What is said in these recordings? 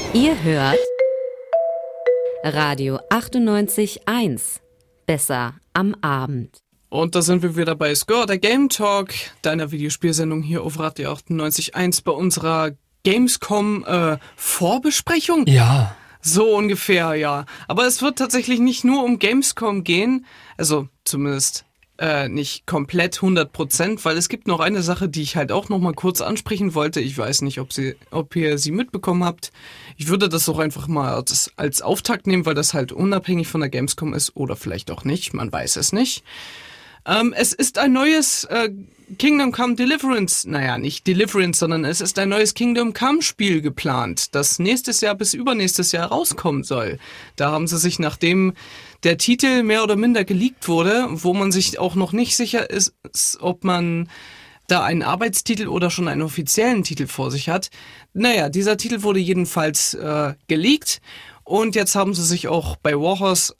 Ihr hört Radio 98.1. Besser am Abend. Und da sind wir wieder bei Score, der Game Talk, deiner Videospielsendung hier auf Radio 98.1 bei unserer Gamescom Vorbesprechung. Ja. So ungefähr, ja. Aber es wird tatsächlich nicht nur um Gamescom gehen, also zumindest nicht komplett 100%, weil es gibt noch eine Sache, die ich halt auch noch mal kurz ansprechen wollte. Ich weiß nicht, ob ihr sie mitbekommen habt. Ich würde das auch einfach mal als Auftakt nehmen, weil das halt unabhängig von der Gamescom ist oder vielleicht auch nicht, man weiß es nicht. Es ist ein neues Kingdom Come Deliverance, naja, nicht Deliverance, sondern es ist ein neues Kingdom Come Spiel geplant, das nächstes Jahr bis übernächstes Jahr rauskommen soll. Da haben sie sich, nachdem der Titel mehr oder minder geleakt wurde, wo man sich auch noch nicht sicher ist, ob man da einen Arbeitstitel oder schon einen offiziellen Titel vor sich hat. Naja, dieser Titel wurde jedenfalls geleakt und jetzt haben sie sich auch bei Warhorse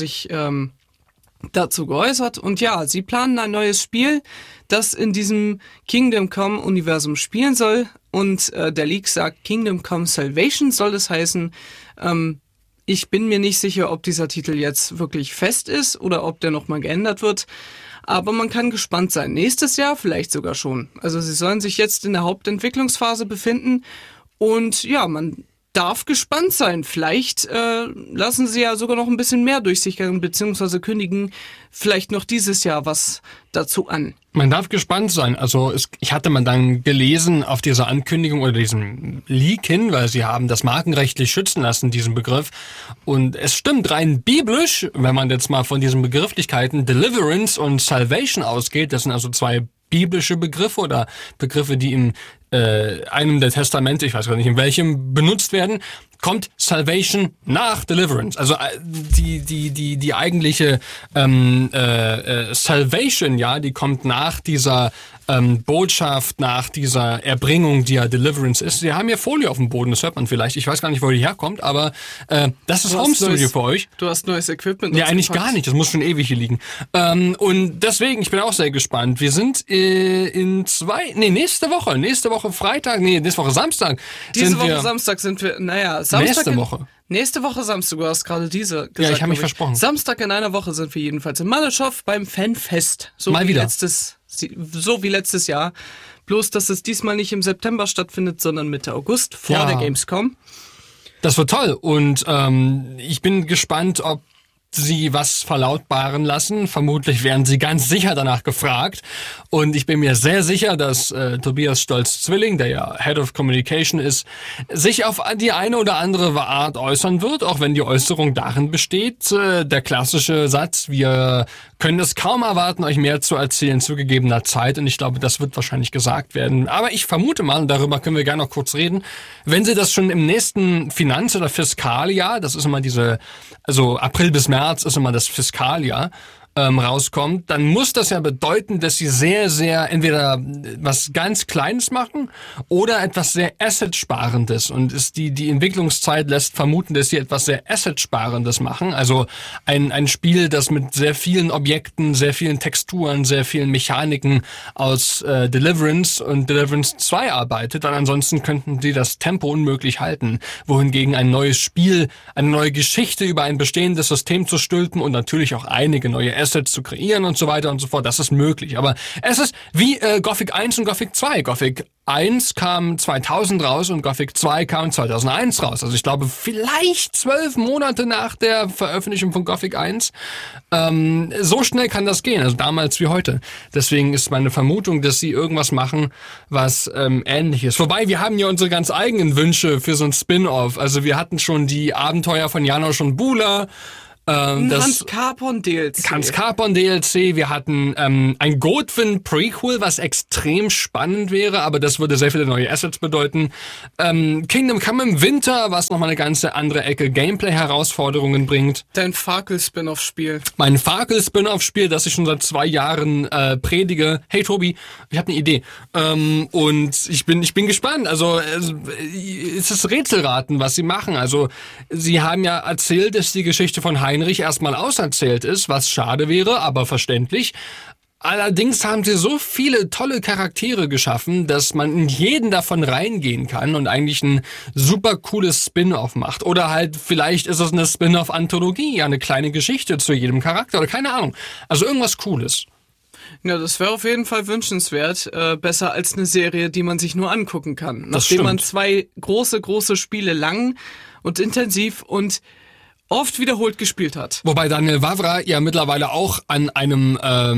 dazu geäußert. Und ja, sie planen ein neues Spiel, das in diesem Kingdom Come Universum spielen soll. Und der Leak sagt, Kingdom Come Salvation soll es heißen. Ich bin mir nicht sicher, ob dieser Titel jetzt wirklich fest ist oder ob der nochmal geändert wird. Aber man kann gespannt sein. Nächstes Jahr vielleicht sogar schon. Also sie sollen sich jetzt in der Hauptentwicklungsphase befinden. Und ja, man darf gespannt sein. Vielleicht lassen sie ja sogar noch ein bisschen mehr durchsickern, beziehungsweise kündigen vielleicht noch dieses Jahr was dazu an. Man darf gespannt sein. Also ich hatte mal dann gelesen auf dieser Ankündigung oder diesem Leak hin, weil sie haben das markenrechtlich schützen lassen, diesen Begriff. Und es stimmt rein biblisch, wenn man jetzt mal von diesen Begrifflichkeiten Deliverance und Salvation ausgeht. Das sind also zwei biblische Begriffe oder Begriffe, die in einem der Testamente, ich weiß gar nicht in welchem, benutzt werden, kommt Salvation nach Deliverance. Also die eigentliche Salvation, ja, die kommt nach dieser Botschaft, nach dieser Erbringung, die ja Deliverance ist. Sie haben hier Folie auf dem Boden, das hört man vielleicht. Ich weiß gar nicht, wo die herkommt, aber das ist Home Studio für euch. Du hast neues Equipment. Ja, eigentlich gar nicht. Das muss schon ewig hier liegen. Und deswegen, ich bin auch sehr gespannt. Wir sind nächste Woche Freitag, nächste Woche Samstag. Samstag sind wir, Nächste Woche Samstag, du hast gerade diese gesagt. Ja, ich habe mich versprochen. Samstag in einer Woche sind wir jedenfalls in Maleschow beim Fanfest. So wie letztes Jahr. Bloß, dass es diesmal nicht im September stattfindet, sondern Mitte August vor der Gamescom. Das wird toll und ich bin gespannt, ob sie was verlautbaren lassen. Vermutlich werden sie ganz sicher danach gefragt. Und ich bin mir sehr sicher, dass Tobias Stolz-Zwilling, der ja Head of Communication ist, sich auf die eine oder andere Art äußern wird, auch wenn die Äußerung darin besteht, der klassische Satz, wir können es kaum erwarten, euch mehr zu erzählen zu gegebener Zeit. Und ich glaube, das wird wahrscheinlich gesagt werden. Aber ich vermute mal, und darüber können wir gerne noch kurz reden, wenn sie das schon im nächsten Finanz- oder Fiskaljahr, das ist immer also April bis März ist immer das Fiskaljahr, rauskommt, dann muss das ja bedeuten, dass sie sehr, sehr entweder was ganz Kleines machen oder etwas sehr Asset-Sparendes. Und die Entwicklungszeit lässt vermuten, dass sie etwas sehr Asset-Sparendes machen. Also ein Spiel, das mit sehr vielen Objekten, sehr vielen Texturen, sehr vielen Mechaniken aus Deliverance und Deliverance 2 arbeitet. Dann ansonsten könnten sie das Tempo unmöglich halten. Wohingegen ein neues Spiel, eine neue Geschichte über ein bestehendes System zu stülpen und natürlich auch einige neue Assets zu kreieren und so weiter und so fort, das ist möglich. Aber es ist wie Gothic 1 und Gothic 2. Gothic 1 kam 2000 raus und Gothic 2 kam 2001 raus. Also ich glaube, vielleicht 12 Monate nach der Veröffentlichung von Gothic 1. So schnell kann das gehen, also damals wie heute. Deswegen ist meine Vermutung, dass sie irgendwas machen, was ähnlich ist. Wobei, wir haben ja unsere ganz eigenen Wünsche für so ein Spin-Off. Also wir hatten schon die Abenteuer von Janosch und Bula, das Hans Capon DLC. Wir hatten ein Godwin Prequel, was extrem spannend wäre, aber das würde sehr viele neue Assets bedeuten. Kingdom Come im Winter, was nochmal eine ganze andere Ecke Gameplay-Herausforderungen bringt. Dein Farkel-Spin-Off-Spiel. Mein Farkel-Spin-Off-Spiel, das ich schon seit 2 Jahren predige. Hey Tobi, ich habe eine Idee. Und ich bin gespannt. Also es ist Rätselraten, was sie machen. Also sie haben ja erzählt, dass die Geschichte von Heinrich erstmal auserzählt ist, was schade wäre, aber verständlich. Allerdings haben sie so viele tolle Charaktere geschaffen, dass man in jeden davon reingehen kann und eigentlich ein super cooles Spin-off macht. Oder halt, vielleicht ist es eine Spin-off-Anthologie, eine kleine Geschichte zu jedem Charakter oder keine Ahnung. Also irgendwas Cooles. Ja, das wäre auf jeden Fall wünschenswert. Besser als eine Serie, die man sich nur angucken kann. Das Nachdem man stimmt. 2 große Spiele lang und intensiv und oft wiederholt gespielt hat. Wobei Daniel Vavra ja mittlerweile auch an einer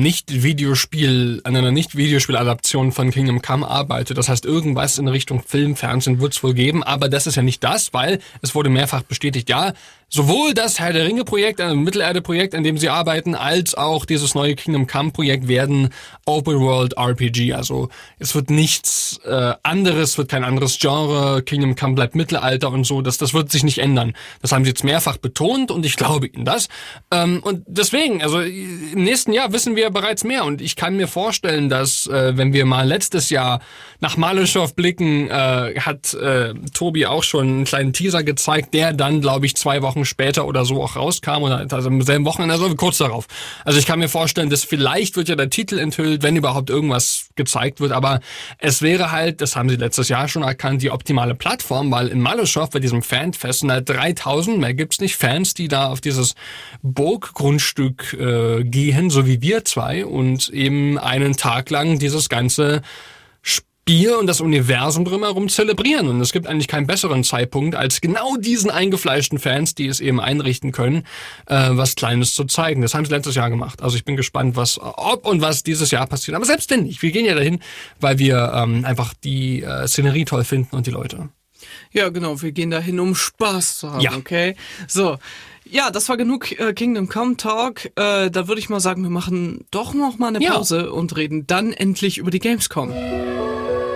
Nicht-Videospiel-Adaption von Kingdom Come arbeitet. Das heißt, irgendwas in Richtung Film, Fernsehen wird es wohl geben, aber das ist ja nicht das, weil es wurde mehrfach bestätigt, ja, sowohl das Herr der Ringe-Projekt, ein Mittelerde-Projekt, an dem sie arbeiten, als auch dieses neue Kingdom Come-Projekt werden Open-World-RPG. Also es wird nichts anderes, wird kein anderes Genre, Kingdom Come bleibt Mittelalter und so, das wird sich nicht ändern. Das haben sie jetzt mehrfach betont und ich glaube ihnen das. Und deswegen, also im nächsten Jahr wissen wir bereits mehr und ich kann mir vorstellen, dass wenn wir mal letztes Jahr nach Malyshow blicken, hat Tobi auch schon einen kleinen Teaser gezeigt, der dann, glaube ich, 2 Wochen später oder so auch rauskam, oder also am selben Wochenende, also kurz darauf. Also ich kann mir vorstellen, dass vielleicht wird ja der Titel enthüllt, wenn überhaupt irgendwas gezeigt wird, aber es wäre halt, das haben sie letztes Jahr schon erkannt, die optimale Plattform, weil in Malyshow bei diesem Fanfest sind halt 3000, mehr gibt's nicht, Fans, die da auf dieses Burggrundstück gehen, so wie wir zwei, und eben einen Tag lang dieses ganze Spiel und das Universum drumherum zelebrieren. Und es gibt eigentlich keinen besseren Zeitpunkt, als genau diesen eingefleischten Fans, die es eben einrichten können, was Kleines zu zeigen. Das haben sie letztes Jahr gemacht. Also ich bin gespannt, ob und was dieses Jahr passiert. Aber selbst wenn nicht. Wir gehen ja dahin, weil wir einfach die Szenerie toll finden und die Leute. Ja, genau, wir gehen dahin, um Spaß zu haben, Ja. okay? So, ja, das war genug Kingdom Come Talk. Da würde ich mal sagen, wir machen doch noch mal eine Ja. Pause und reden dann endlich über die Gamescom.